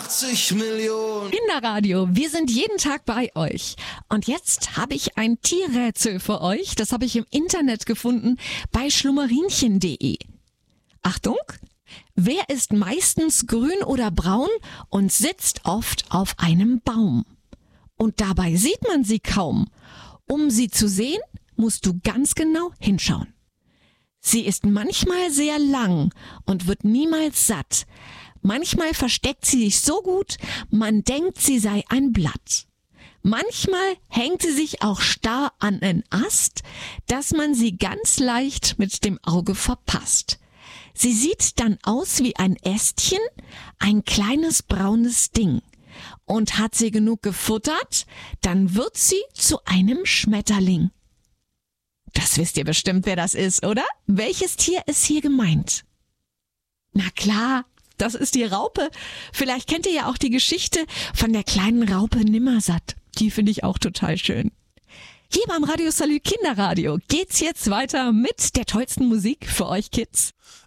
80 Millionen. Kinderradio, wir sind jeden Tag bei euch. Und jetzt habe ich ein Tierrätsel für euch. Das habe ich im Internet gefunden bei schlummerinchen.de. Achtung! Wer ist meistens grün oder braun und sitzt oft auf einem Baum? Und dabei sieht man sie kaum. Um sie zu sehen, musst du ganz genau hinschauen. Sie ist manchmal sehr lang und wird niemals satt. Manchmal versteckt sie sich so gut, man denkt, sie sei ein Blatt. Manchmal hängt sie sich auch starr an einen Ast, dass man sie ganz leicht mit dem Auge verpasst. Sie sieht dann aus wie ein Ästchen, ein kleines braunes Ding. Und hat sie genug gefuttert, dann wird sie zu einem Schmetterling. Das wisst ihr bestimmt, wer das ist, oder? Welches Tier ist hier gemeint? Na klar, das ist die Raupe. Vielleicht kennt ihr ja auch die Geschichte von der kleinen Raupe Nimmersatt. Die finde ich auch total schön. Hier beim Radio Salü Kinderradio geht's jetzt weiter mit der tollsten Musik für euch Kids.